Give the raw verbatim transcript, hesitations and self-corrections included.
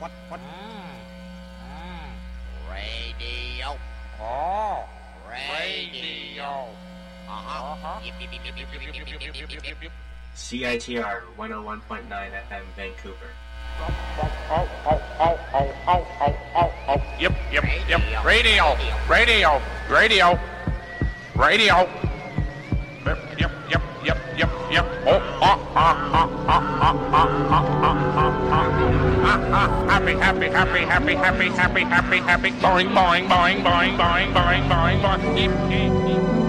What? What? Radio. Oh. Radio. Uh-huh. Uh-huh. Yip, yip, yip, yip, yip, yip, yip, yip, yip, yip, yip, yip. C I T R one oh one point nine F M Vancouver. Yep, yep, yep. Radio. Radio. Radio. Radio. Yep, yep, yep, yep, yep, yep. Oh, ah, ah, ah, ah, ah, ah, ah, ah, ah, ah, ah. Happy, happy, happy, happy, happy, happy, happy, happy. Boing, boing, boing, boing, boing, boing, boing, boing. Yip, yip, yip.